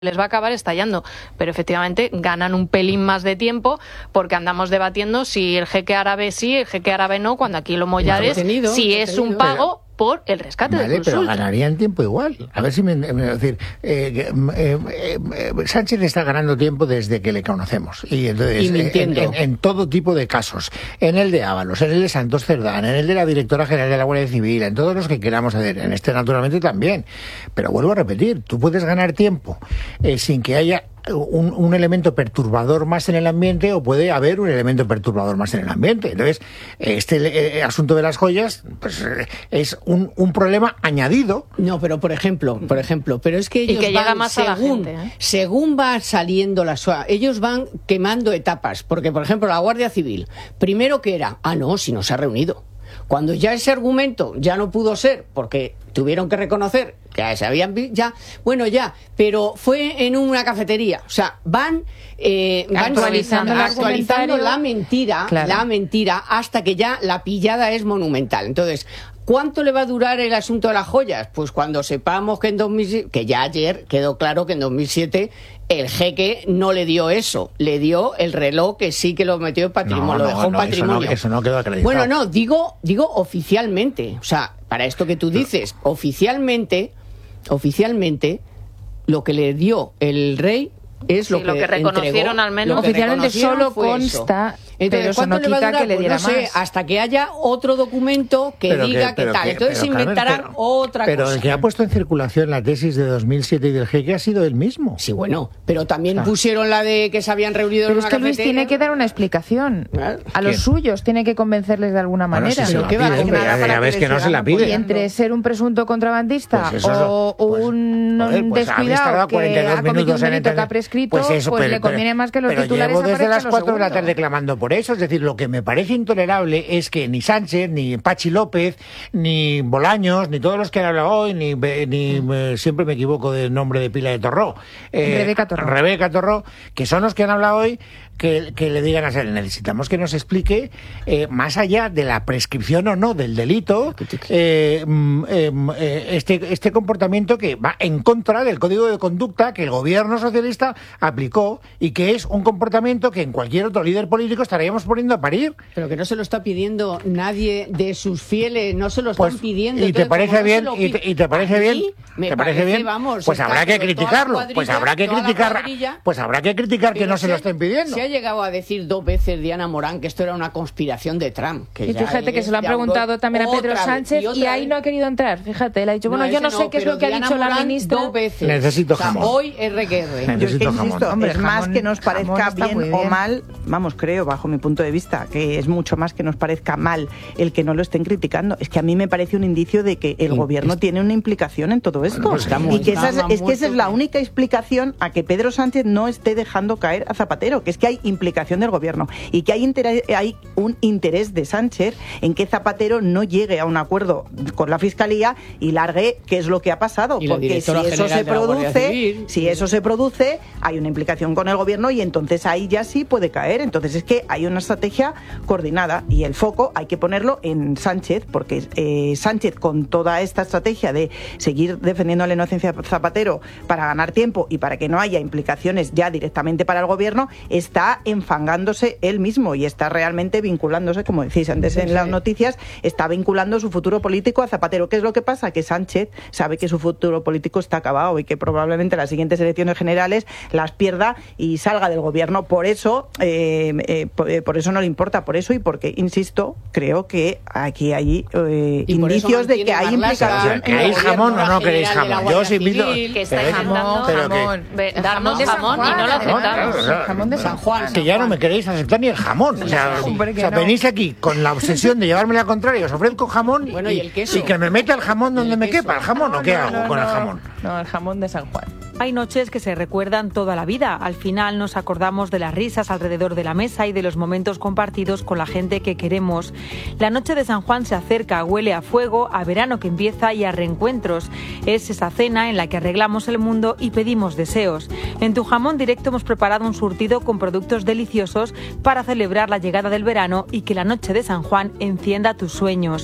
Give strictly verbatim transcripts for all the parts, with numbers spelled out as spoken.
les va a acabar estallando, pero efectivamente ganan un pelín más de tiempo porque andamos debatiendo si el jeque árabe sí, el jeque árabe no, cuando aquí lo Mollares, tenido, si es un pago por el rescate vale, de consulta. Pero ganarían tiempo igual. A ver si me... me decir, eh, eh, eh, eh, Sánchez está ganando tiempo desde que le conocemos. Y entonces, y mintiendo. En, en, en todo tipo de casos. En el de Ábalos, en el de Santos Cerdán, en el de la Directora General de la Guardia Civil, en todos los que queramos hacer. En este, naturalmente, también. Pero vuelvo a repetir, tú puedes ganar tiempo eh, sin que haya Un, un elemento perturbador más en el ambiente, o puede haber un elemento perturbador más en el ambiente. Entonces, este eh, asunto de las joyas pues, eh, es un, un problema añadido. No, pero por ejemplo, por ejemplo, pero es que ellos y que van llega más según, a la gente, ¿eh? según va saliendo la suave, ellos van quemando etapas, porque por ejemplo la Guardia Civil, primero que era, ah no, si no se ha reunido. Cuando ya ese argumento ya no pudo ser, porque tuvieron que reconocer que se habían visto, ya, bueno, ya, pero fue en una cafetería. O sea, van, eh, van actualizando, actualizando la mentira, claro. la mentira, hasta que ya la pillada es monumental. Entonces, ¿cuánto le va a durar el asunto de las joyas? Pues cuando sepamos que en dos mil siete, que ya ayer quedó claro que en dos mil siete el jeque no le dio eso, le dio el reloj que sí que lo metió en patrimonio, no, lo no, dejó en no, patrimonio. Eso no, eso no quedó acreditado. Bueno, no, digo, digo oficialmente, o sea, para esto que tú dices, oficialmente, oficialmente, lo que le dio el rey es Sí, lo, que lo que reconocieron entregó, al menos. lo que Oficialmente reconocieron solo fue consta, eso. Entonces, pero eso ¿cuánto no le va a quita durar? que le Pues diera no sé, más. hasta que haya otro documento que Pero diga que, que pero tal. que, Entonces pero, Carmen, inventarán pero, otra pero cosa. el que ha puesto en circulación la tesis de dos mil siete y del jeque ha sido él mismo. Sí, bueno, pero también Ah. pusieron la de que se habían reunido Pero en es una que Luis cafetería. tiene que dar una explicación. Claro. A los ¿Quién? suyos tiene que convencerles de alguna Bueno, manera. si se Pero la ¿qué va a pide, hacer? pero ya, Nada ya para ves que que no les se la sigan pide. Y entre ser un presunto contrabandista Pues eso es lo- o pues, un joder, pues habéis descuidado tardado que cuarenta y dos ha cometido un minutos en delito que entender. ha prescrito, pues, eso, pero- le conviene pero- más que los pero titulares llevo desde aparezcan las los cuatro de la segundos. tarde clamando por eso. Es decir, lo que me parece intolerable es que ni Sánchez, ni Pachi López, ni Bolaños, ni todos los que han hablado hoy, ni, ni mm. siempre me equivoco del nombre de pila de Torró, eh, Rebeca Torró. Rebeca Torró, que son los que han hablado hoy, que, que le digan a ser, necesitamos que nos explique, eh, más allá de la prescripción o no del delito, eh, eh, eh, este, este comportamiento que va en contra del código de conducta que el gobierno socialista aplicó y que es un comportamiento que en cualquier otro líder político estaríamos poniendo a parir. Pero que no se lo está pidiendo nadie de sus fieles, no se lo están Pues, pidiendo. ¿y te Entonces, parece como no bien? se lo ¿Y te, pi- y te parece a mí bien? me ¿Te parece bien? vamos, Pues el habrá que caso de toda la criticarlo. cuadrilla, Pues habrá que toda la criticar. cuadrilla. Pues habrá que criticar que Pero no se se lo ha- estén pidiendo. Se ha llegado a decir dos veces Diana Morán que esto era una conspiración de Trump. Que Y ya fíjate que es se lo han de preguntado algo- también a Pedro otra vez, Sánchez y, otra ahí vez. no ha querido entrar. Fíjate, él ha dicho, bueno, yo ese no sé qué es pero lo que ha Diana dicho la Morán ministra. Dos veces. Necesito O sea, jamón. hoy R que R. Necesito Yo es que jamón. insisto, Hombre, es el más jamón- que nos jamón parezca está bien muy o bien. mal, vamos, creo, bajo mi punto de vista, que es mucho más que nos parezca mal el que no lo estén criticando. Es que a mí me parece un indicio de que el Sí, gobierno es- tiene una implicación en todo esto. Bueno, pues estamos- y que esa es, estamos es que esa es la muertos. única explicación a que Pedro Sánchez no esté dejando caer a Zapatero, que es que hay implicación del gobierno y que hay, interés, hay un interés de Sánchez en que Zapatero no llegue a un acuerdo con la Fiscalía y largue qué es lo que ha pasado. Y la Porque si directora eso general se de la Guardia produce, Civil. si eso se produce, hay una implicación con el gobierno y entonces ahí ya sí puede caer. Entonces es que hay una estrategia coordinada y el foco hay que ponerlo en Sánchez, porque eh, Sánchez, con toda esta estrategia de seguir defendiendo la inocencia de Zapatero para ganar tiempo y para que no haya implicaciones ya directamente para el gobierno, está enfangándose él mismo y está realmente vinculándose, como decís antes en las noticias, está vinculando su futuro político a Zapatero. ¿Qué es lo que pasa? Que Sánchez sabe que su futuro político está acabado y que probablemente las siguientes elecciones generales las pierda y salga del gobierno. Por eso, eh, eh, por, eh, por eso no le importa, por eso y porque, insisto, creo que aquí hay eh, Y por eso indicios de que mantiene hay Marlaska, implicación. ¿Queréis el jamón gobierno o no queréis general de la jamón? Yo os Guardia invito... Civil, Que está pero- intentando pero que- jamón. ve- darnos de San jamón y Juan, no lo además. aceptamos. Claro, Jamón de San Juan. que ya no me queréis aceptar ni el jamón. O sea, Hombre, que o sea, no. venís aquí con la obsesión de llevarme la contraria, os ofrezco jamón y, Bueno, y el queso. y que me meta el jamón donde el me queso. quepa. ¿El jamón o qué No, hago no, con el no. jamón? No, el jamón de San Juan. Hay noches que se recuerdan toda la vida. Al final nos acordamos de las risas alrededor de la mesa y de los momentos compartidos con la gente que queremos. La noche de San Juan se acerca, huele a fuego, a verano que empieza y a reencuentros. Es esa cena en la que arreglamos el mundo y pedimos deseos. En Tu Jamón Directo hemos preparado un surtido con productos deliciosos para celebrar la llegada del verano y que la noche de San Juan encienda tus sueños.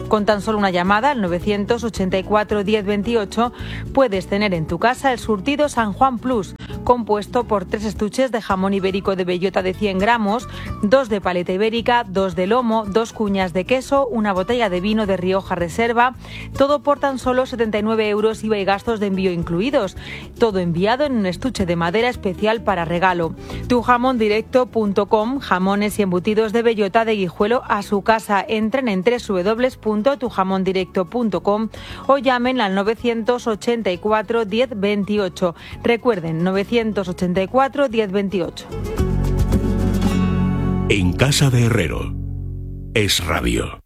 Con tan solo una llamada al novecientos ochenta y cuatro diez veintiocho puedes tener en tu casa el surtido San Juan Plus, compuesto por tres estuches de jamón ibérico de bellota de cien gramos, dos de paleta ibérica, dos de lomo, dos cuñas de queso, una botella de vino de Rioja Reserva, todo por tan solo setenta y nueve euros I V A y gastos de envío incluidos. Todo enviado en un estuche de madera especial para regalo. tu jamón directo punto com, jamones y embutidos de bellota de Guijuelo a su casa. Entren en doble u doble u doble u punto tu jamón directo punto com o llamen al novecientos ochenta y cuatro diez veintiocho. Recuerden, novecientos ochenta y cuatro diez veintiocho. En casa de Herrero, Es Radio.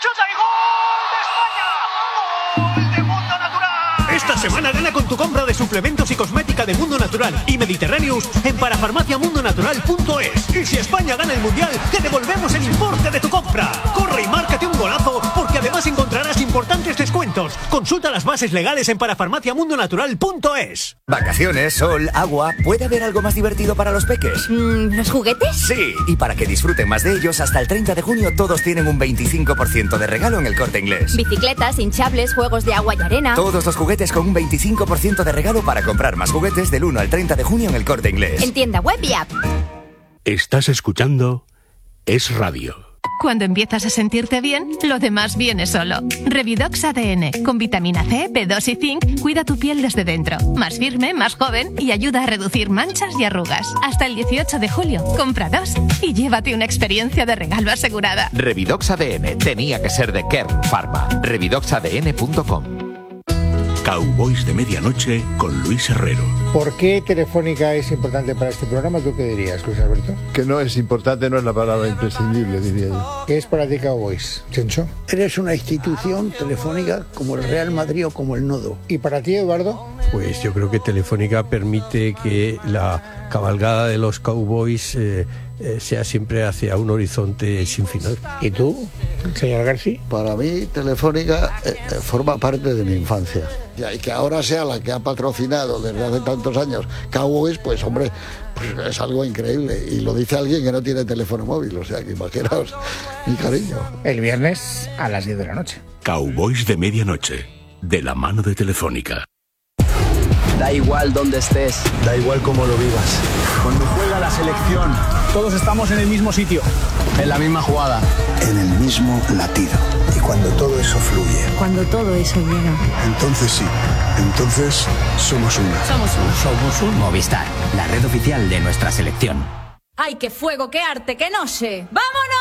Esta semana gana con tu compra de suplementos y cosmética de Mundo Natural y Mediterráneos en parafarmacia mundo natural punto es. Y si España gana el Mundial, te devolvemos el importe de tu compra. Corre y márcate un golazo, porque además encontrarás importantes descuentos. Consulta las bases legales en parafarmacia mundo natural punto es. Vacaciones, sol, agua. ¿Puede haber algo más divertido para los peques? Mm, ¿Los juguetes? Sí, y para que disfruten más de ellos, hasta el treinta de junio todos tienen un veinticinco por ciento de regalo en El Corte Inglés. Bicicletas, hinchables, juegos de agua y arena. Todos los juguetes con un veinticinco por ciento de regalo para comprar más juguetes del uno al treinta de junio en El Corte Inglés. En tienda web y app. Estás escuchando Es Radio. Cuando empiezas a sentirte bien, lo demás viene solo. Revidox A D N, con vitamina C, B dos y zinc, cuida tu piel desde dentro. Más firme, más joven y ayuda a reducir manchas y arrugas. Hasta el dieciocho de julio, compra dos y llévate una experiencia de regalo asegurada. Revidox A D N, tenía que ser de Kern Pharma. revidox a d n punto com. Cowboys de Medianoche con Luis Herrero. ¿Por qué Telefónica es importante para este programa? ¿Tú qué dirías, Luis Alberto? Que no es importante, no es la palabra imprescindible, diría yo. ¿Qué es para ti Cowboys, Chencho? Eres una institución telefónica como el Real Madrid o como el Nodo. ¿Y para ti, Eduardo? Pues yo creo que Telefónica permite que la cabalgada de los Cowboys eh, eh, sea siempre hacia un horizonte sin final. ¿Y tú, señor García? Para mí, Telefónica eh, eh, forma parte de mi infancia. Y que ahora sea la que ha patrocinado desde hace tantos años Cowboys, pues hombre, pues es algo increíble. Y lo dice alguien que no tiene teléfono móvil, o sea que imaginaos mi cariño. El viernes a las diez de la noche. Cowboys de Medianoche, de la mano de Telefónica. Da igual dónde estés, da igual cómo lo vivas. Cuando juega la selección, todos estamos en el mismo sitio, en la misma jugada, en el mismo latido. Y cuando todo eso fluye, cuando todo eso llega, entonces sí, entonces somos una. Somos uno. Somos un Movistar, la red oficial de nuestra selección. ¡Ay, qué fuego, qué arte, qué noche! ¡Vámonos!